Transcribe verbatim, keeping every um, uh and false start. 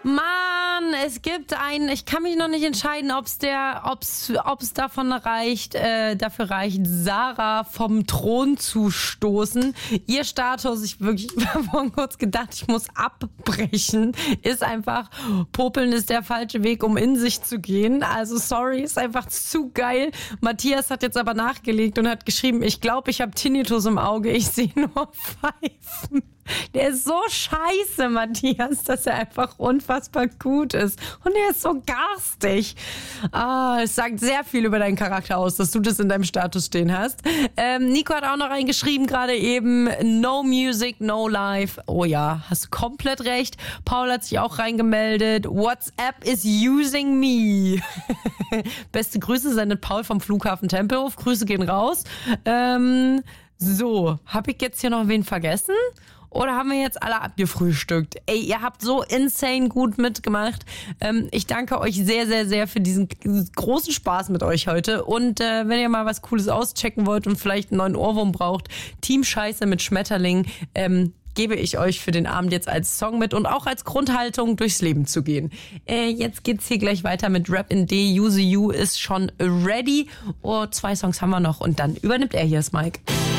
Mann, es gibt einen, ich kann mich noch nicht entscheiden, ob es der, ob's, ob's davon reicht, äh, dafür reicht, Sarah vom Thron zu stoßen. Ihr Status, ich wirklich vorhin kurz gedacht, ich muss abbrechen, ist einfach, Popeln ist der falsche Weg, um in sich zu gehen. Also sorry, ist einfach zu geil. Matthias hat jetzt aber nachgelegt und hat geschrieben, ich glaube, ich habe Tinnitus im Auge, ich sehe nur Pfeifen. Der ist so scheiße, Matthias, dass er einfach unfassbar gut ist. Und er ist so garstig. Ah, es sagt sehr viel über deinen Charakter aus, dass du das in deinem Status stehen hast. Ähm, Nico hat auch noch reingeschrieben, gerade eben, no music, no life. Oh ja, hast komplett recht. Paul hat sich auch reingemeldet. WhatsApp is using me. Beste Grüße sendet Paul vom Flughafen Tempelhof. Grüße gehen raus. Ähm, so, habe ich jetzt hier noch wen vergessen? Oder haben wir jetzt alle abgefrühstückt? Ey, ihr habt so insane gut mitgemacht. Ähm, ich danke euch sehr, sehr, sehr für diesen großen Spaß mit euch heute. Und äh, wenn ihr mal was Cooles auschecken wollt und vielleicht einen neuen Ohrwurm braucht, Team Scheiße mit Schmetterling, ähm, gebe ich euch für den Abend jetzt als Song mit und auch als Grundhaltung durchs Leben zu gehen. Äh, jetzt geht's hier gleich weiter mit Rap in D. Use You ist schon ready. Oh, zwei Songs haben wir noch und dann übernimmt er hier das Mic.